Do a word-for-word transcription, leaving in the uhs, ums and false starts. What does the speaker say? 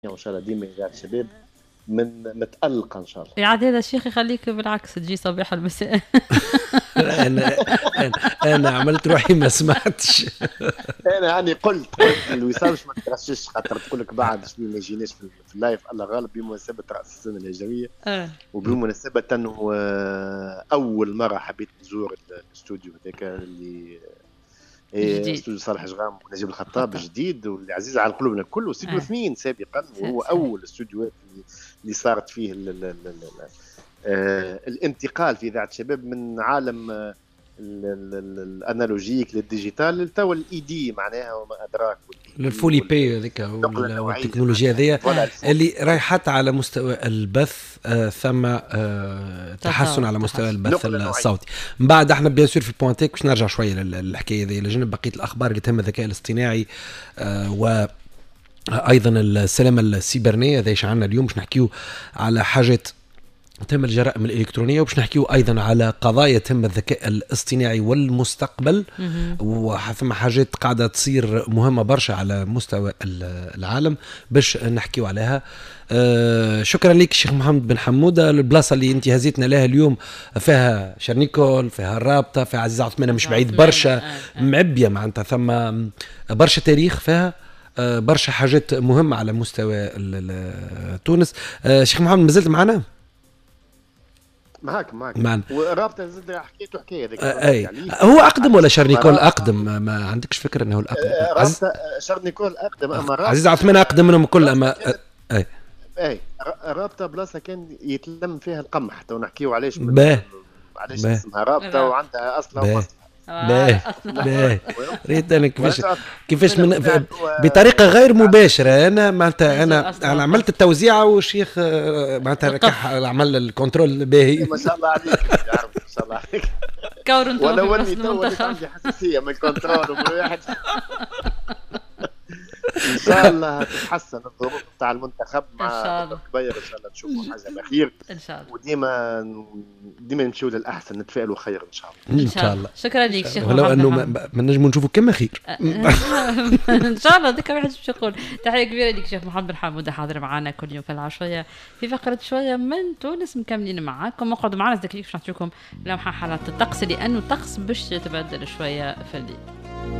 وان شاء الله ديما اذاعه الشباب من متألقه ان شاء الله. يعاد هذا الشيخ يخليك بالعكس تجي صباح المساء. انا انا انا عملت روحي ما سمعتش. انا يعني قلت قلت الوصال مش ما تغشش خاطر تقول لك بعد شنو ما يجيناش في في اللايف الله غالب بمناسبه راس السنه الهجريه وبمناسبه انه اول مره حبيت نزور الاستوديو هذاك اللي إيه استوديو صالح جغام ونجيب الخطاب الجديد واللي عزيز على قلوبنا الكل واستوديو اثنين سابقا وهو اول استوديوهات اللي صارت فيه ال ال ال ال آه الانتقال في اذاعه الشباب من عالم الانالوجيك للديجيتال للتو الاي دي معناها وما ادراك الفولي بي هذيك والتكنولوجيا هذيا اللي رايحت على مستوى البث آه ثم آه تحسن على مستوى البث الصوتي. من بعد احنا بيان سور في البوانتيك باش نرجع شويه للحكايه هذه لجنب بقيه الاخبار اللي تهم الذكاء الاصطناعي آه و ايضا السلامه السيبرانيه هذا ايش عندنا اليوم باش نحكيو على حاجات تم الجرائم الإلكترونية وباش نحكيو أيضا على قضايا تم الذكاء الاصطناعي والمستقبل وثم حاجات قاعدة تصير مهمة برشا على مستوى العالم باش نحكيو عليها. أه شكرا لك شيخ محمد بن حمودة. البلاصة اللي انت هزيتنا لها اليوم فيها شرنيكول فيها الرابطة فيها عزيز عثمان مش بعيد برشا معبية معناتها ثم برشا تاريخ فيها برشا حاجات مهمة على مستوى تونس. أه شيخ محمد مازلت معنا؟ معاك معاك معنا. ورابطه زاد حكيته حكايه هذيك آه اي هو اقدم ولا شرنيكول اقدم؟ ما, ما عندكش فكره انه الاقدم؟ آه رابطه شرنيكول اقدم اما عزيز عثمان اقدم منهم كل اما اي اي رابطه بلاصه كان يتلم فيها القمح تو نحكيو علاش علاش اسمها رابطه وعندها اصلا ومصلحه. باهي باهي ريت انا كيفاش كيفاش من بطريقه غير مباشره انا معناتها انا انا عملت التوزيعه والشيخ معناتها ركح عمل الكنترول باهي. ما شاء الله عليك يا عرب ما شاء الله عليك. كور انت ولو اني تو عندي حساسيه من الكنترول ومن واحد ان شاء الله تتحسن الظروف تاع المنتخب مع كبير ان شاء الله نشوفوا حاجه بخير ان شاء الله وديما ديما نمشيو للاحسن نتفائلوا خير ان شاء الله ان شاء الله. شكرا لك شيخ ولو انه ما نجموا نشوفوا كما خير ان شاء الله. ذيك واحد باش يقول تحيه كبيره لك شيخ محمد بن حمودة حاضر معنا كل يوم في العشيه في فقره شويه من تونس مكملين معاكم اقعدوا معنا ذكريك باش نعطيكم لمحه حالات الطقس لانه الطقس باش يتبدل شويه في الليل.